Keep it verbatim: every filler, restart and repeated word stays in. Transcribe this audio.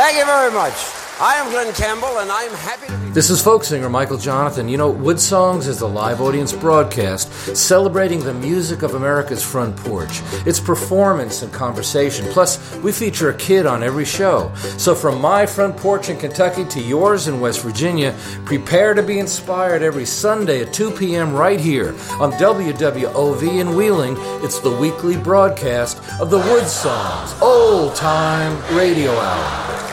Thank you very much. I am Glenn Campbell, and I'm happy to be... This is folk singer Michael Jonathan. You know, Wood Songs is a live audience broadcast celebrating the music of America's front porch. It's performance and conversation. Plus, we feature a kid on every show. So from my front porch in Kentucky to yours in West Virginia, prepare to be inspired every Sunday at two p.m. right here on W W O V in Wheeling. It's the weekly broadcast of the Wood Songs Old Time Radio Hour.